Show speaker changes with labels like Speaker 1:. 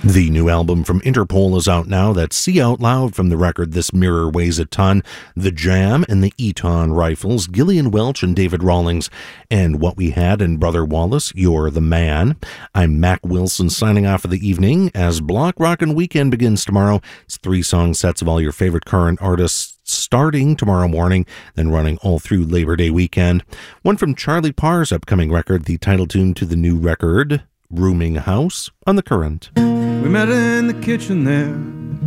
Speaker 1: The new album from Interpol is out now. That's See Out Loud from the record This Mirror Weighs a Ton, The Jam and the Eton Rifles, Gillian Welch and David Rawlings, and What We Had and Brother Wallace, You're the Man. I'm Mac Wilson signing off for the evening as Block Rockin' Weekend begins tomorrow. It's 3 song sets of all your favorite current artists starting tomorrow morning, then running all through Labor Day weekend. One from Charlie Parr's upcoming record, the title tune to the new record, Rooming House, on The Current.
Speaker 2: We met in the kitchen there,